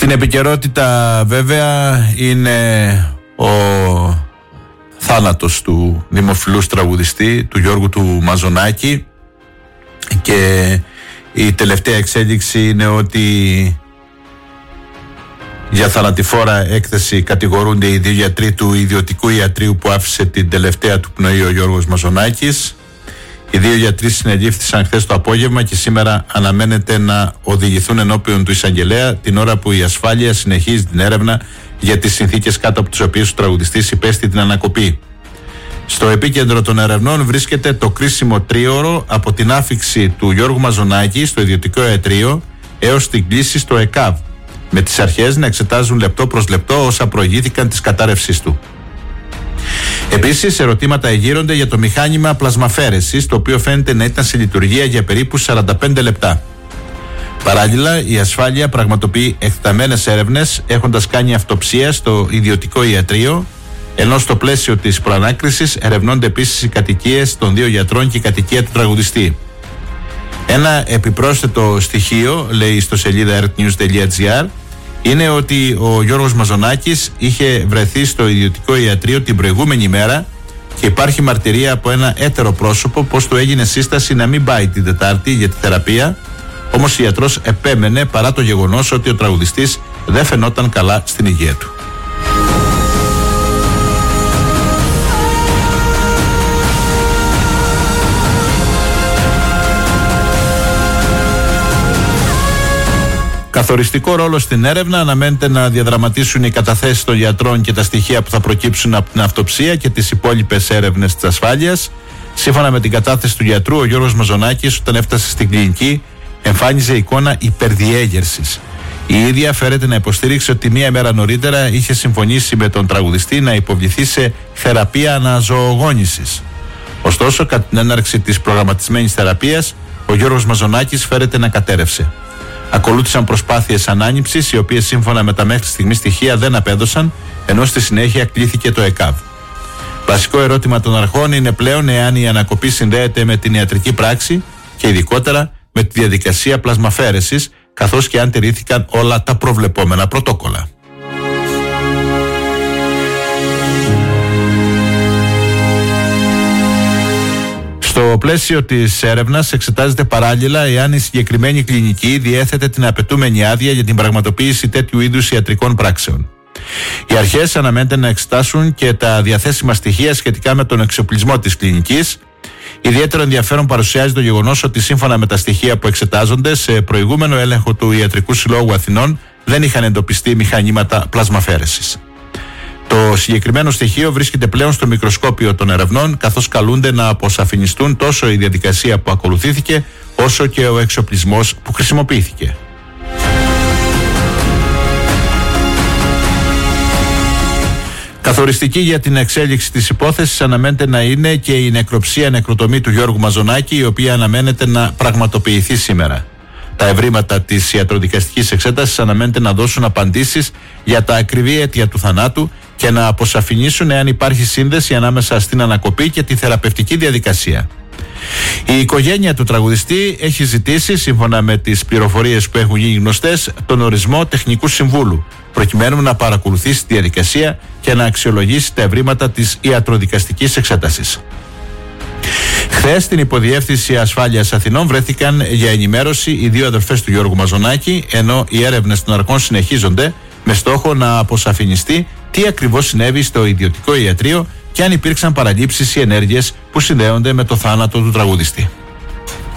Στην επικαιρότητα βέβαια είναι ο θάνατος του δημοφιλούς τραγουδιστή, του Γιώργου του Μαζονάκη, και η τελευταία εξέλιξη είναι ότι για θανατηφόρα έκθεση κατηγορούνται οι δύο γιατροί του ιδιωτικού ιατρείου που άφησε την τελευταία του πνοή ο Γιώργος Μαζονάκης. Οι δύο γιατροί συνελήφθησαν χθες το απόγευμα και σήμερα αναμένεται να οδηγηθούν ενώπιον του εισαγγελέα, την ώρα που η ασφάλεια συνεχίζει την έρευνα για τις συνθήκες κάτω από τις οποίες ο τραγουδιστής υπέστη την ανακοπή. Στο επίκεντρο των ερευνών βρίσκεται το κρίσιμο τρίωρο από την άφιξη του Γιώργου Μαζονάκη στο ιδιωτικό ιατρείο έως την κλήση στο ΕΚΑΒ, με τις αρχές να εξετάζουν λεπτό προς λεπτό όσα προηγήθηκαν της κατάρρευσής του. Επίσης, ερωτήματα εγείρονται για το μηχάνημα πλασμαφέρεσης, το οποίο φαίνεται να ήταν σε λειτουργία για περίπου 45 λεπτά. Παράλληλα, η ασφάλεια πραγματοποιεί εκτεταμένες έρευνες, έχοντας κάνει αυτοψία στο ιδιωτικό ιατρείο, ενώ στο πλαίσιο της προανάκρισης ερευνώνται επίσης οι κατοικίες των δύο γιατρών και η κατοικία του τραγουδιστή. Ένα επιπρόσθετο στοιχείο, λέει στο σελίδα earthnews.gr, είναι ότι ο Γιώργος Μαζονάκης είχε βρεθεί στο ιδιωτικό ιατρείο την προηγούμενη μέρα και υπάρχει μαρτυρία από ένα έτερο πρόσωπο πως του έγινε σύσταση να μην πάει την Τετάρτη για τη θεραπεία, όμως ο ιατρός επέμενε παρά το γεγονός ότι ο τραγουδιστής δεν φαινόταν καλά στην υγεία του. Καθοριστικό ρόλο στην έρευνα αναμένεται να διαδραματίσουν οι καταθέσεις των γιατρών και τα στοιχεία που θα προκύψουν από την αυτοψία και τις υπόλοιπες έρευνες της ασφάλειας. Σύμφωνα με την κατάθεση του γιατρού, ο Γιώργος Μαζονάκης, όταν έφτασε στην κλινική, εμφάνιζε εικόνα υπερδιέγερσης. Η ίδια φέρεται να υποστήριξε ότι μία μέρα νωρίτερα είχε συμφωνήσει με τον τραγουδιστή να υποβληθεί σε θεραπεία αναζωογόνησης. Ωστόσο, κατά την έναρξη της προγραμματισμένης θεραπείας, ο Γιώργος Μαζονάκης φέρεται να κατέρευσε. Ακολούθησαν προσπάθειες ανάνυψης, οι οποίες σύμφωνα με τα μέχρι στιγμή στοιχεία δεν απέδωσαν, ενώ στη συνέχεια κλήθηκε το ΕΚΑΒ. Βασικό ερώτημα των αρχών είναι πλέον εάν η ανακοπή συνδέεται με την ιατρική πράξη και ειδικότερα με τη διαδικασία πλασμαφέρεσης, καθώς και αν τηρήθηκαν όλα τα προβλεπόμενα πρωτόκολλα. Στο πλαίσιο της έρευνας εξετάζεται παράλληλα εάν η συγκεκριμένη κλινική διέθετε την απαιτούμενη άδεια για την πραγματοποίηση τέτοιου είδους ιατρικών πράξεων. Οι αρχές αναμένεται να εξετάσουν και τα διαθέσιμα στοιχεία σχετικά με τον εξοπλισμό της κλινικής. Ιδιαίτερο ενδιαφέρον παρουσιάζει το γεγονός ότι σύμφωνα με τα στοιχεία που εξετάζονται, σε προηγούμενο έλεγχο του Ιατρικού Συλλόγου Αθηνών δεν είχαν εντοπιστεί μηχανήματα πλασμαφέρεσης. Το συγκεκριμένο στοιχείο βρίσκεται πλέον στο μικροσκόπιο των ερευνών, καθώς καλούνται να αποσαφινιστούν τόσο η διαδικασία που ακολουθήθηκε, όσο και ο εξοπλισμός που χρησιμοποιήθηκε. Καθοριστική για την εξέλιξη της υπόθεσης αναμένεται να είναι και η νεκροψία-νεκροτομή του Γιώργου Μαζονάκη, η οποία αναμένεται να πραγματοποιηθεί σήμερα. Τα ευρήματα της ιατροδικαστικής εξέτασης αναμένεται να δώσουν απαντήσεις για τα ακριβή αίτια του θανάτου και να αποσαφηνίσουν εάν υπάρχει σύνδεση ανάμεσα στην ανακοπή και τη θεραπευτική διαδικασία. Η οικογένεια του τραγουδιστή έχει ζητήσει, σύμφωνα με τις πληροφορίες που έχουν γίνει γνωστές, τον ορισμό τεχνικού συμβούλου, προκειμένου να παρακολουθήσει τη διαδικασία και να αξιολογήσει τα ευρήματα της ιατροδικαστικής εξέτασης. Χθες στην Υποδιεύθυνση Ασφάλειας Αθηνών βρέθηκαν για ενημέρωση οι δύο αδελφές του Γιώργου Μαζονάκη, ενώ οι έρευνες των αρχών συνεχίζονται με στόχο να αποσαφινιστεί τι ακριβώς συνέβη στο ιδιωτικό ιατρείο και αν υπήρξαν παραλήψεις ή ενέργειες που συνδέονται με το θάνατο του τραγουδιστή.